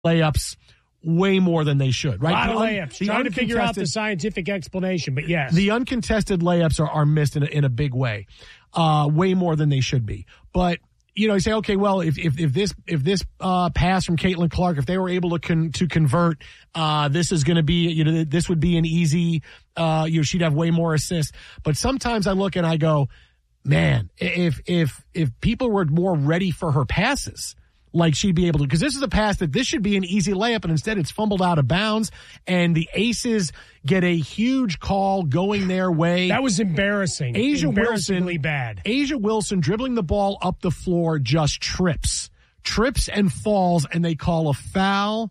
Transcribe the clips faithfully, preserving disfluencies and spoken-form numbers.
layups way more than they should, right? A lot the of un- layups. the Trying to figure out the scientific explanation, but yes. The uncontested layups are, are missed in a, in a big way, uh, way more than they should be. But, you know, you say, okay, well, if, if, if this, if this, uh, pass from Caitlin Clark, if they were able to con, to convert, uh, this is going to be, you know, this would be an easy, uh, you know, she'd have way more assists. But sometimes I look and I go, man, if, if, if people were more ready for her passes, like she'd be able to, because this is a pass that this should be an easy layup, and instead it's fumbled out of bounds, and the Aces get a huge call going their way. That was embarrassing. Asia Embarrassingly Wilson, bad. Asia Wilson dribbling the ball up the floor just trips, trips and falls, and they call a foul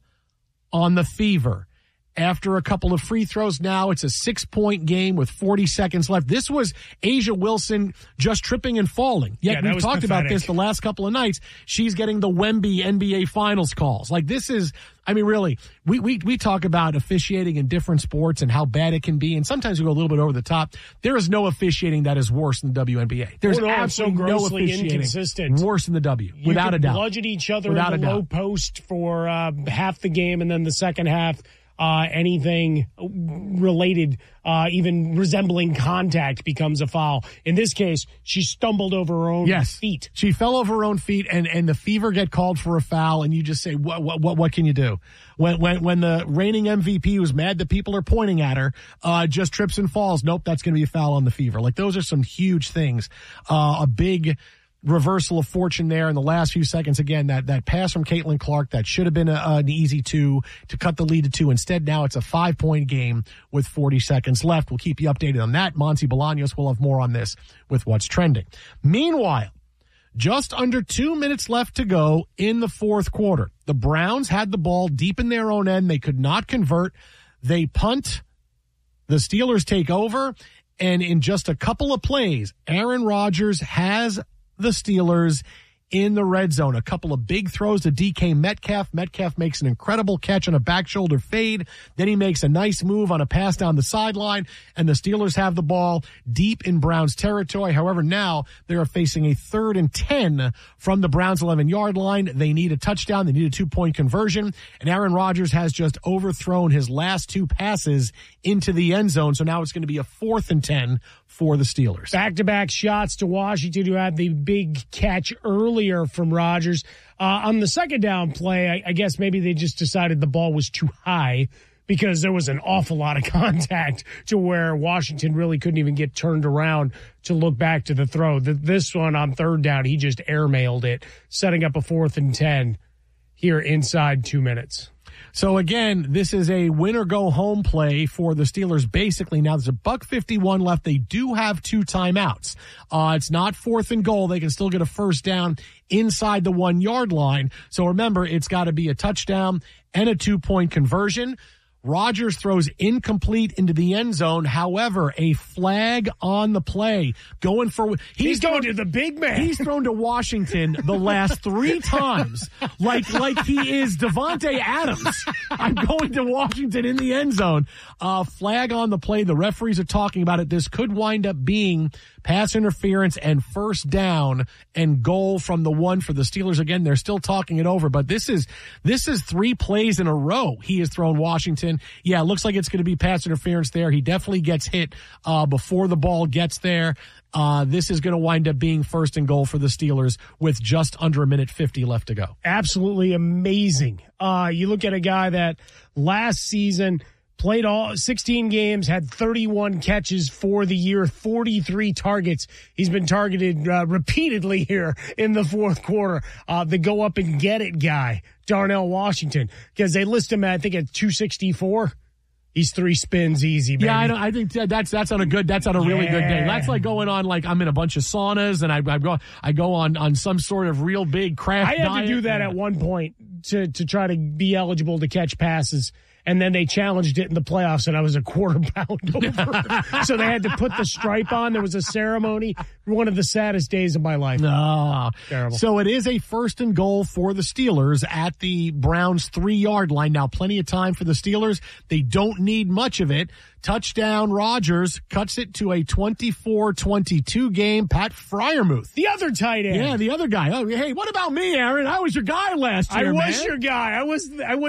on the Fever. After a couple of free throws, now it's a six-point game with forty seconds left. This was Asia Wilson just tripping and falling. Yet yeah, we've talked pathetic. about this the last couple of nights. She's getting the Wemby N B A Finals calls. Like, this is, I mean, really, we, we, we talk about officiating in different sports and how bad it can be, and sometimes we go a little bit over the top. There is no officiating that is worse than the W N B A. There's oh, no, absolutely so no grossly officiating inconsistent. worse than the W, you without a doubt. Bludgeon each other without in the a low doubt. post for uh, half the game, and then the second half, Uh, anything related, uh, even resembling contact becomes a foul. In this case, she stumbled over her own yes. feet. She fell over her own feet, and, and the Fever get called for a foul, and you just say, what what what, what can you do? When when when the reigning M V P, who's mad that people are pointing at her, uh, just trips and falls, nope, that's going to be a foul on the Fever. Like, those are some huge things. Uh, a big reversal of fortune there in the last few seconds. Again, that, that pass from Caitlin Clark, that should have been a, an easy two to cut the lead to two. Instead, now it's a five point game with forty seconds left. We'll keep you updated on that. Monty Bolaños will have more on this with what's trending. Meanwhile, just under two minutes left to go in the fourth quarter. The Browns had the ball deep in their own end. They could not convert. They punt. The Steelers take over. And in just a couple of plays, Aaron Rodgers has the Steelers in the red zone. A couple of big throws to D K Metcalf. Metcalf makes an incredible catch on a back shoulder fade. Then he makes a nice move on a pass down the sideline, and the Steelers have the ball deep in Browns territory. However, now they are facing a third and ten from the Browns eleven-yard line. They need a touchdown. They need a two-point conversion, and Aaron Rodgers has just overthrown his last two passes into the end zone, so now it's going to be a fourth and ten for the Steelers. Back-to-back shots to Washington, who had the big catch earlier from Rodgers. Uh, on the second down play, I, I guess maybe they just decided the ball was too high because there was an awful lot of contact to where Washington really couldn't even get turned around to look back to the throw. The, this one on third down, he just airmailed it, setting up a fourth and ten here inside two minutes. So again, this is a win or go home play for the Steelers. Basically, now there's a buck fifty-one left. They do have two timeouts. Uh, it's not fourth and goal. They can still get a first down inside the one yard line. So remember, it's got to be a touchdown and a two point conversion. Rodgers throws incomplete into the end zone. However, a flag on the play. Going for he's, he's going thrown, to the big man. He's thrown to Washington the last three times, like like he is Devontae Adams. I'm going to Washington in the end zone. Uh, flag on the play. The referees are talking about it. This could wind up being pass interference and first down and goal from the one for the Steelers. Again, they're still talking it over, but this is this is three plays in a row he has thrown Washington. Yeah, it looks like it's going to be pass interference there. He definitely gets hit uh, before the ball gets there. Uh, this is going to wind up being first and goal for the Steelers with just under a minute fifty left to go. Absolutely amazing. Uh, you look at a guy that last season played all sixteen games, had thirty-one catches for the year, forty-three targets. He's been targeted uh, repeatedly here in the fourth quarter. Uh, the go up and get it guy, Darnell Washington, because they list him at, I think, at two sixty-four. He's three spins easy, baby. Yeah, I, don't, I think that's that's on a good that's on a really yeah. good day. That's like going on like I'm in a bunch of saunas and I, I go I go on, on some sort of real big craft I had diet. to do that at one point to to try to be eligible to catch passes. and then they challenged it in the playoffs, and I was a quarter pound over. So they had to put the stripe on. There was a ceremony. One of the saddest days of my life. Oh, terrible. So it is a first and goal for the Steelers at the Browns three-yard line. Now, plenty of time for the Steelers. They don't need much of it. Touchdown Rodgers cuts it to a twenty-four twenty-two game. Pat Freiermuth. The other tight end. Yeah, the other guy. Oh, hey, what about me, Aaron? I was your guy last year, I was man. your guy. I was I was